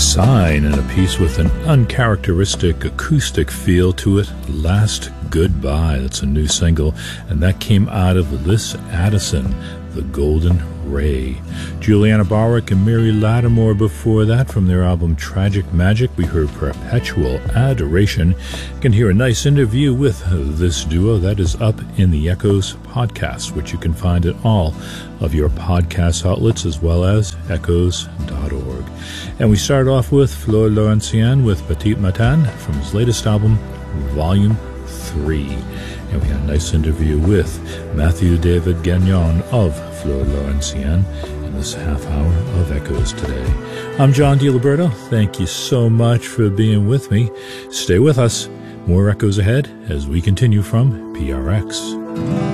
Sign, and a piece with an uncharacteristic acoustic feel to it, Last Goodbye. That's a new single, and that came out of Liz Addison, The Golden Ray. Juliana Barwick and Mary Lattimore before that. From their album Tragic Magic, we heard Perpetual Adoration. You can hear a nice interview with this duo that is up in the Echoes podcast, which you can find at all of your podcast outlets as well as echoes.org. And we start off with Fleur Laurentienne with Petit Matin from his latest album, Volume 3. And we had a nice interview with Matthew David Gagnon of Fleur Laurentienne in this half hour of Echoes today. I'm John DiLiberto. Thank you so much for being with me. Stay with us. More Echoes ahead as we continue from PRX.